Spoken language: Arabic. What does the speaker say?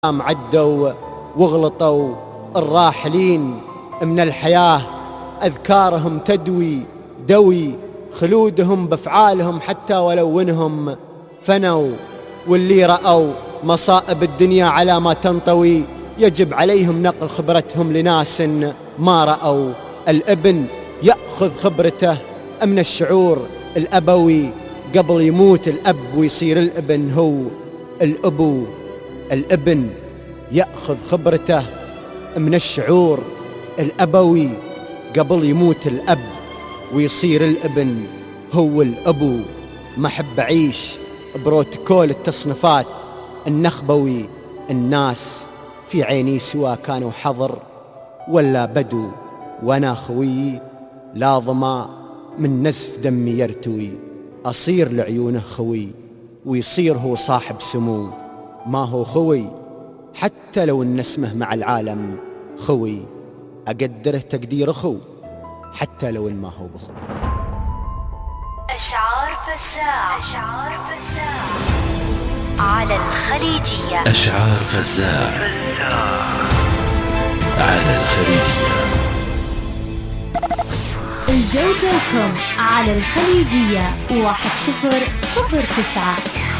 عدوا واغلطوا الراحلين من الحياة، أذكارهم دوي خلودهم بأفعالهم حتى ولو انهم فنوا. واللي رأوا مصائب الدنيا على ما تنطوي يجب عليهم نقل خبرتهم لناس ما رأوا. الابن يأخذ خبرته من الشعور الأبوي قبل يموت الأب ويصير الابن هو الأبو. الابن يأخذ خبرته من الشعور الأبوي قبل يموت الأب ويصير الابن هو الأبو. ما أحب أعيش بروتوكول التصنيفات النخبوي، الناس في عيني سوا كانوا حضر ولا بدو، وانا خوي لا ظما من نزف دمي يرتوي. أصير لعيونه خوي ويصير هو صاحب سمو، ما هو خوي حتى لو ان اسمه مع العالم خوي. أقدره تقدير أخو حتى لو ان ما هو بخو. أشعار فزاع على الخليجية. أشعار فزاع على الخليجية. الجوجو كوم على الخليجية 1009.